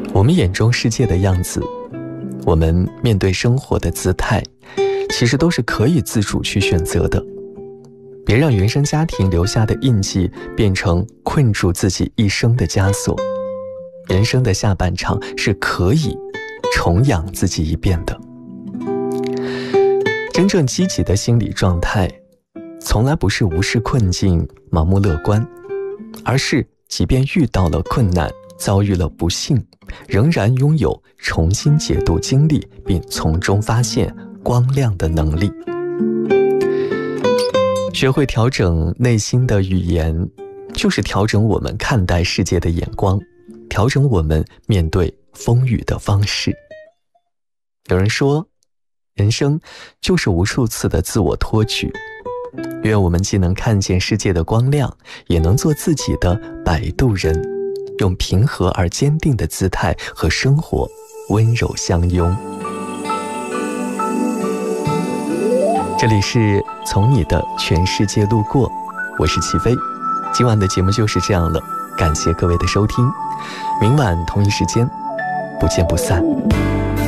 我们眼中世界的样子，我们面对生活的姿态，其实都是可以自主去选择的。别让原生家庭留下的印记变成困住自己一生的枷锁。人生的下半场是可以重养自己一遍的。真正积极的心理状态，从来不是无视困境、盲目乐观，而是即便遇到了困难，遭遇了不幸，仍然拥有重新解读经历并从中发现光亮的能力。学会调整内心的语言，就是调整我们看待世界的眼光，调整我们面对风雨的方式。有人说，人生就是无数次的自我托举，愿我们既能看见世界的光亮，也能做自己的摆渡人，用平和而坚定的姿态和生活温柔相拥。这里是从你的全世界路过，我是齐飞。今晚的节目就是这样了，感谢各位的收听，明晚同一时间不见不散。